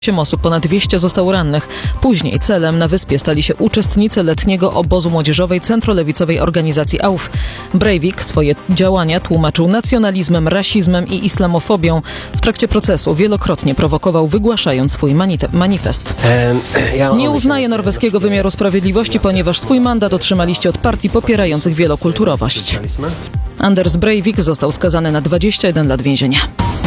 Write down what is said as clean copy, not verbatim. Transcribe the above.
8 osób, ponad 200 zostało rannych. Później celem na wyspie stali się uczestnicy letniego obozu młodzieżowej centrolewicowej organizacji AUF. Breivik swoje działania tłumaczył nacjonalizmem, rasizmem i islamofobią. W trakcie procesu wielokrotnie prowokował, wygłaszając swój manifest. Nie uznaje norweskiego wymiaru sprawiedliwości, ponieważ swój mandat otrzymaliście od partii popierających wielokulturowość. Anders Breivik został skazany na 21 lat więzienia.